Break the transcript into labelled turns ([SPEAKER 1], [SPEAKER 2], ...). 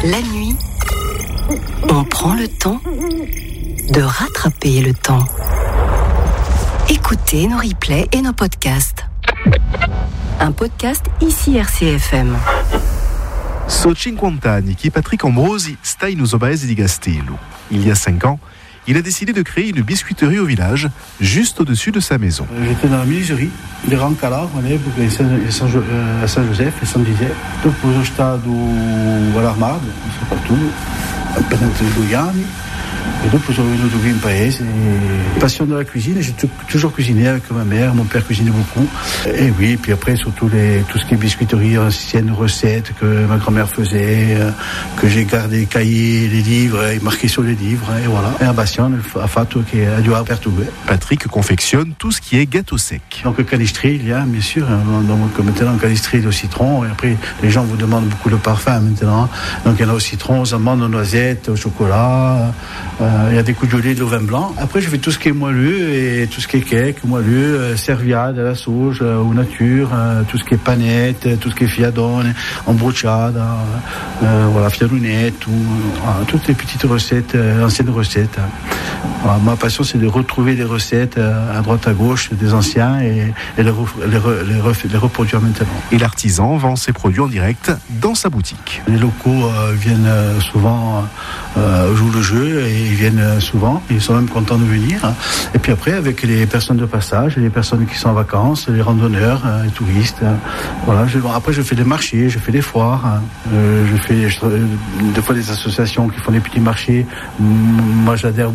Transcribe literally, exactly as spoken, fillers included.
[SPEAKER 1] La nuit, on prend le temps de rattraper le temps. Écoutez nos replays et nos podcasts. Un podcast ici R C F M.
[SPEAKER 2] So cinquanta anni che Patrick Ambrosi sta in Usobaese di Castello. Il y a cinq ans, il a décidé de créer une biscuiterie au village, juste au-dessus de sa maison.
[SPEAKER 3] J'étais dans la menuiserie di Rancala, à Saint-Joseph et Saint-Dizier. Dopo sono stato all'Armado, soprattutto, appena due anni. Et donc, sono venuto qui in paese. Passion de la cuisine, j'ai t- toujours cuisiné avec ma mère, mon père cuisinait beaucoup. Et oui, et puis après, surtout les, tout ce qui est biscuiterie, anciennes recettes que ma grand-mère faisait, euh, que j'ai gardé, cahiers, les livres, et marqué sur les livres, et voilà. Et la passion ha fatto che ha dû perturber.
[SPEAKER 2] Patrick confectionne tout ce qui est gâteau sec.
[SPEAKER 3] Donc, canistri, il y a, bien sûr, donc maintenant, canistri au citron, et après, les gens vous demandent beaucoup de parfum maintenant. Donc, il y en a au citron, aux amandes, aux noisettes, au chocolat. Euh, il y a des coups de gelée, de vin blanc. Après, je fais tout ce qui est moelleux et tout ce qui est cake, moelleux, euh, serviade à la sauge, euh, au nature, euh, tout ce qui est panette, tout ce qui est fiadone, embruciada, euh, voilà, fiadonette, tout, voilà, toutes les petites recettes, euh, anciennes recettes. Voilà, ma passion, c'est de retrouver des recettes euh, à droite, à gauche, des anciens et, et les, ref, les, re, les, ref, les reproduire maintenant.
[SPEAKER 2] Et l'artisan vend ses produits en direct dans sa boutique.
[SPEAKER 3] Les locaux euh, viennent souvent euh, jouer le jeu et ils viennent souvent, ils sont même contents de venir. Et puis après, avec les personnes de passage, les personnes qui sont en vacances, les randonneurs, euh, les touristes. Euh, voilà. Je, après, je fais des marchés, je fais des foires, euh, je fais je, des fois des associations qui font des petits marchés. Moi, j'adhère